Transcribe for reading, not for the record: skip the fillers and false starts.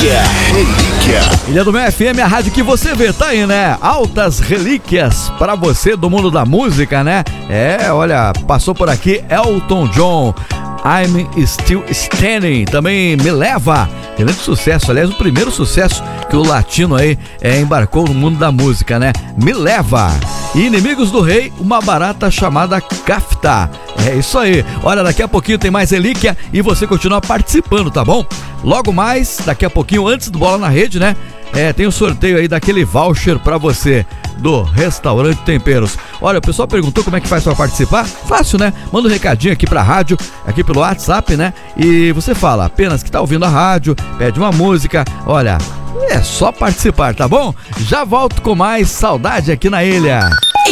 Ilha do Mel FM, a rádio que você vê, tá aí, né? Altas relíquias pra você do mundo da música, né? Olha, passou por aqui Elton John, I'm Still Standing, também Me Leva, grande sucesso, aliás, o primeiro sucesso que o latino aí embarcou no mundo da música, né? Me Leva. E Inimigos do Rei, uma barata chamada Kafta. É isso aí. Olha, daqui a pouquinho tem mais relíquia e você continua participando, tá bom? Logo mais, daqui a pouquinho, antes do Bola na Rede, né? Tem um sorteio aí daquele voucher pra você do Restaurante Temperos. Olha, o pessoal perguntou como é que faz pra participar. Fácil, né? Manda um recadinho aqui pra rádio, aqui pelo WhatsApp, né? E você fala apenas que tá ouvindo a rádio, pede uma música. Olha, é só participar, tá bom? Já volto com mais Saudade aqui na ilha.